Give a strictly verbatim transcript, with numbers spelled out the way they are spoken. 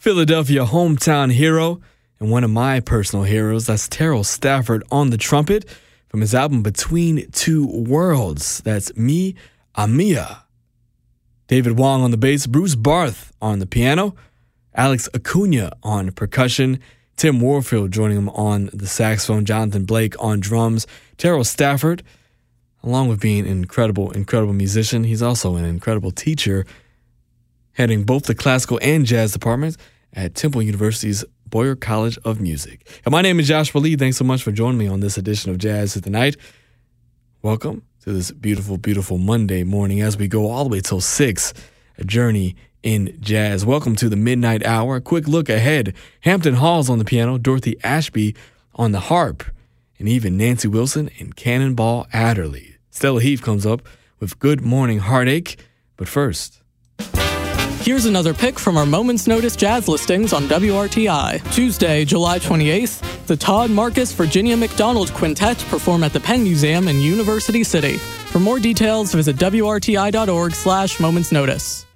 Philadelphia hometown hero and one of my personal heroes. That's Terrell Stafford on the trumpet from his album Between Two Worlds. That's Me, Amia. David Wong on the bass, Bruce Barth on the piano, Alex Acuna on percussion, Tim Warfield joining him on the saxophone, Jonathan Blake on drums. Terrell Stafford, along with being an incredible, incredible musician, he's also an incredible teacher, heading both the classical and jazz departments at Temple University's Boyer College of Music. And my name is Joshua Lee. Thanks so much for joining me on this edition of Jazz at the Night. Welcome to this beautiful, beautiful Monday morning as we go all the way till six, a journey in jazz. Welcome to the Midnight Hour. A quick look ahead. Hampton Hall's on the piano, Dorothy Ashby on the harp, and even Nancy Wilson and Cannonball Adderley. Stella Heath comes up with Good Morning Heartache. But first, here's another pick from our Moments Notice jazz listings on W R T I. Tuesday, July twenty-eighth, the Todd Marcus Virginia McDonald Quintet perform at the Penn Museum in University City. For more details, visit W R T I dot org slash Moments Notice.